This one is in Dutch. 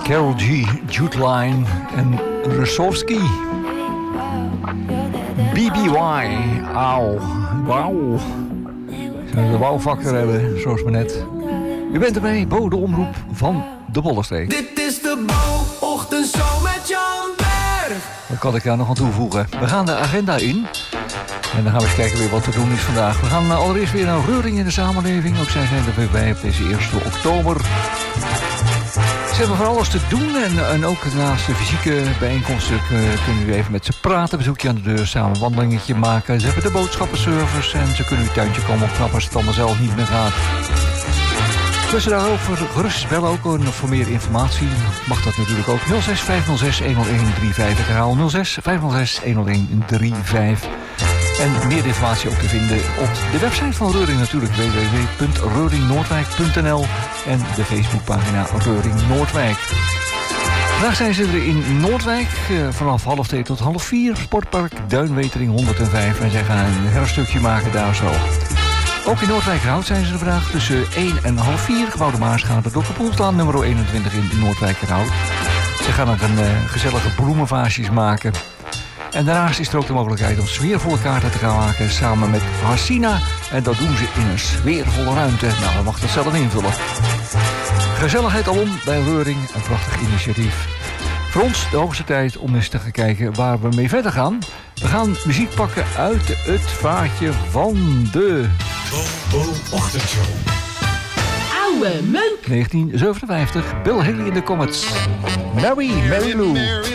Karol G, Jude Line en Rusowski. BBY, auw, wauw. Zullen we de wauwfactor hebben, zoals we net. U bent erbij, Bo, de omroep van de Bollenstreek. Dit is de Bo-ochtendshow met Jan Berg. Wat kan ik daar nog aan toevoegen? We gaan de agenda in. En dan gaan we eens kijken weer wat te doen is vandaag. We gaan allereerst weer naar Reuring in de samenleving. Ook zij zijn er weer bij op deze 1 oktober. Ze hebben van alles te doen en ook naast de fysieke bijeenkomsten kunnen we even met ze praten. Bezoekje aan de deur, samen een wandelingetje maken. Ze hebben de boodschappenservice en ze kunnen uw tuintje komen opknappen als het allemaal zelf niet meer gaat. Tussen daarover gerust bellen ook voor meer informatie. Mag dat natuurlijk ook. 06 506 10135. Ik herhaal 06 506 10135. En meer informatie ook te vinden op de website van Reuring natuurlijk. www.reuringnoordwijk.nl en de Facebookpagina Reuring Noordwijk. Vandaag zijn ze er in Noordwijk vanaf 3:30 tot 3:30. Sportpark Duinwetering 105. En zij gaan een herfststukje maken daar zo. Ook in Noordwijkerhout zijn ze er vandaag tussen 1 en 3:30. Gebouw de Maasgaarde, Dr. Poelslaan, nummer 21 in Noordwijkerhout. Ze gaan ook een gezellige bloemenvaasjes maken. En daarnaast is er ook de mogelijkheid om sfeervolle kaarten te gaan maken samen met Hassina. En dat doen ze in een sfeervolle ruimte. Nou, dan mag dat zelf invullen. Gezelligheid alom bij Reuring, een prachtig initiatief. Voor ons de hoogste tijd om eens te gaan kijken waar we mee verder gaan. We gaan muziek pakken uit het vaatje van de Bo-ochtendshow. Oude meuk. 1957, Bill Haley in de Comets. Mary Lou.